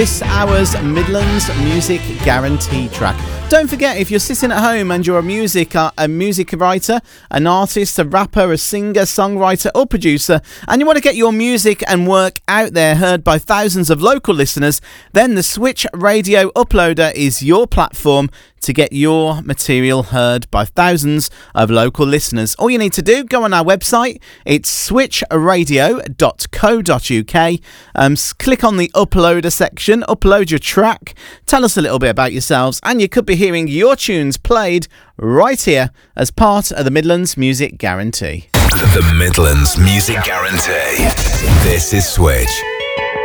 This hour's Midlands Music Guarantee track. Don't forget, if you're sitting at home and you're a music writer, an artist, a rapper, a singer, songwriter or producer, and you want to get your music and work out there heard by thousands of local listeners, then the Switch Radio Uploader is your platform to get your material heard by thousands of local listeners. All you need to do, go on our website, it's switchradio.co.uk, click on the uploader section, upload your track, tell us a little bit about yourselves, and you could be hearing your tunes played right here as part of the Midlands Music Guarantee. The Midlands Music Guarantee. This is Switch.